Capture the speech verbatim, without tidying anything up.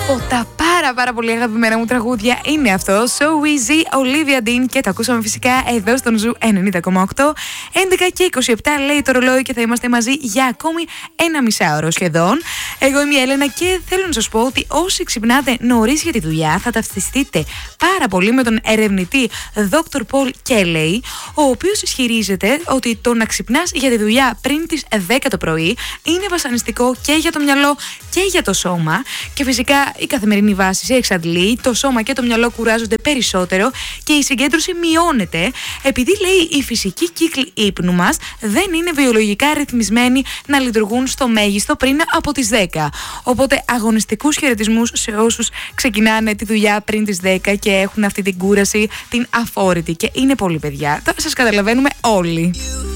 Από τα πάρα πάρα πολύ αγαπημένα μου τραγούδια είναι αυτό, So Easy, Olivia Dean, και το ακούσαμε φυσικά εδώ στον Ζου ενενήντα κόμμα οκτώ. έντεκα και είκοσι επτά λέει το ρολόι και θα είμαστε μαζί για ακόμη ένα μισάωρο σχεδόν. Εγώ είμαι η Έλενα και θέλω να σας πω ότι όσοι ξυπνάτε νωρίς για τη δουλειά θα ταυτιστείτε πάρα πολύ με τον ερευνητή Δόκτωρ Πολ Κέλεϊ, ο οποίος ισχυρίζεται ότι το να ξυπνάς για τη δουλειά πριν τις δέκα το πρωί είναι βασανιστικό και για το μυαλό και για το σώμα, και φυσικά η καθημερινή βάση σε εξαντλεί, το σώμα και το μυαλό κουράζονται περισσότερο και η συγκέντρωση μειώνεται, επειδή λέει οι φυσικοί κύκλοι ύπνου μας δεν είναι βιολογικά ρυθμισμένοι να λειτουργούν στο μέγιστο πριν από τις δέκα. Οπότε αγωνιστικούς χαιρετισμούς σε όσους ξεκινάνε τη δουλειά πριν τις δέκα και έχουν αυτή την κούραση την αφόρητη, και είναι πολλοί παιδιά, σας καταλαβαίνουμε όλοι.